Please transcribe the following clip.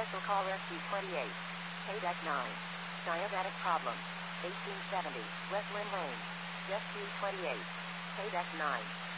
Special Call Rescue 28. Payback 9. Diabetic problem. 1870. West Lynn Lane. Rescue 28. Payback 9.